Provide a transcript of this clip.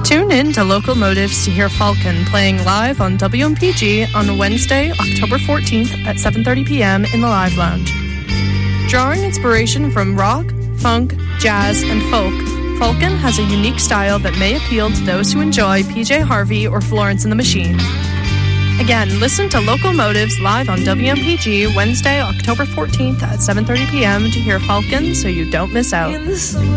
Tune in to Locomotives to hear Falcon playing live on WMPG on Wednesday, October 14th at 7:30 p.m. in the Live Lounge. Drawing inspiration from rock, funk, jazz, and folk, Falcon has a unique style that may appeal to those who enjoy PJ Harvey or Florence and the Machine. Again, listen to Locomotives live on WMPG Wednesday, October 14th at 7:30 p.m. to hear Falcon so you don't miss out.